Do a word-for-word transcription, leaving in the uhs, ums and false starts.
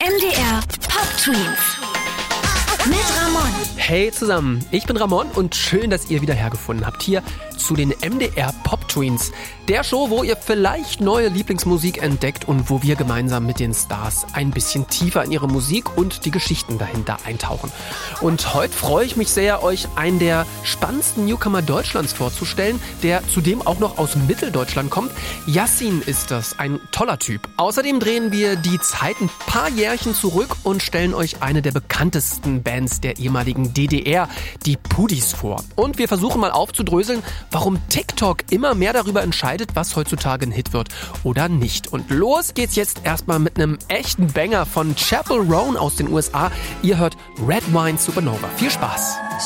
M D R Pop Tweens mit Ramon. Hey zusammen, ich bin Ramon und schön, dass ihr wieder hergefunden habt hier zu den M D R Pop Tweens. Der Show, wo ihr vielleicht neue Lieblingsmusik entdeckt und wo wir gemeinsam mit den Stars ein bisschen tiefer in ihre Musik und die Geschichten dahinter eintauchen. Und heute freue ich mich sehr, euch einen der spannendsten Newcomer Deutschlands vorzustellen, der zudem auch noch aus Mitteldeutschland kommt. Yassin ist das, ein toller Typ. Außerdem drehen wir die Zeit ein paar Jährchen zurück und stellen euch eine der bekanntesten Bands der ehemaligen D D R, die Pudis, vor. Und wir versuchen mal aufzudröseln, warum TikTok immer mehr darüber entscheidet, was heutzutage ein Hit wird oder nicht. Und los geht's jetzt erstmal mit einem echten Banger von Chappell Roan aus den U S A. Ihr hört Red Wine Supernova. Viel Spaß!